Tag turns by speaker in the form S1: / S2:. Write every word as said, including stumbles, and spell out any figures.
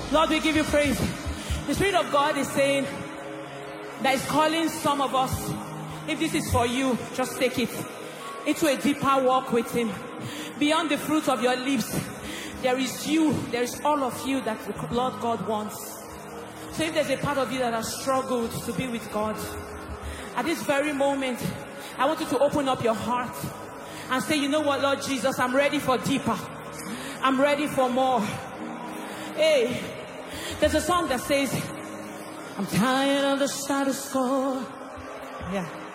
S1: Lord, we give you praise. The Spirit of God is saying that is calling some of us. If this is for you, just take it into a deeper walk with Him. Beyond the fruit of your lips, there is you, there is all of you that the Lord God wants. So if there's a part of you that has struggled to be with God, at this very moment, I want you to open up your heart and say, you know what, Lord Jesus, I'm ready for deeper. I'm ready for more. Hey, there's a song that says, I'm tired of the status quo. Yeah.